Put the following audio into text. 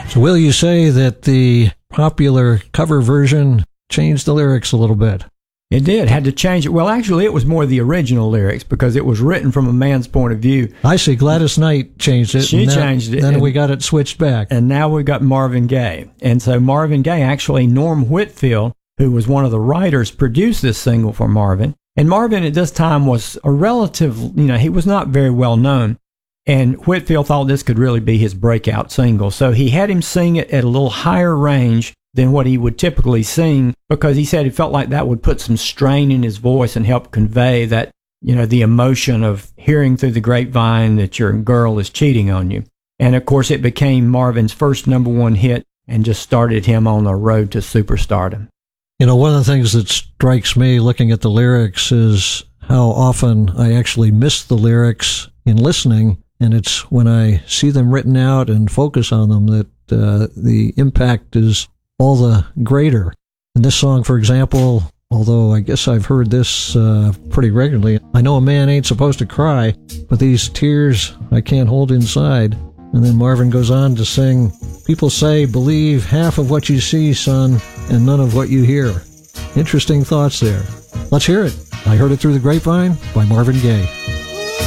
So will you say that the popular cover version changed the lyrics a little bit? It did. Had to change it. Well, actually, it was more the original lyrics because it was written from a man's point of view. I see. Gladys Knight changed it. She changed it. Then we got it switched back. And now we got Marvin Gaye. And so Marvin Gaye, actually, Norm Whitfield, who was one of the writers, produced this single for Marvin. And Marvin at this time was a relative, he was not very well known. And Whitfield thought this could really be his breakout single. So he had him sing it at a little higher range than what he would typically sing, because he said he felt like that would put some strain in his voice and help convey that, the emotion of hearing through the grapevine that your girl is cheating on you. And of course, it became Marvin's first #1 hit and just started him on the road to superstardom. One of the things that strikes me looking at the lyrics is how often I actually miss the lyrics in listening, and it's when I see them written out and focus on them that the impact is all the greater. In this song, for example, although I guess I've heard this pretty regularly, I know a man ain't supposed to cry, but these tears I can't hold inside. And then Marvin goes on to sing, people say, believe half of what you see, son, and none of what you hear. Interesting thoughts there. Let's hear it. I Heard It Through the Grapevine by Marvin Gaye.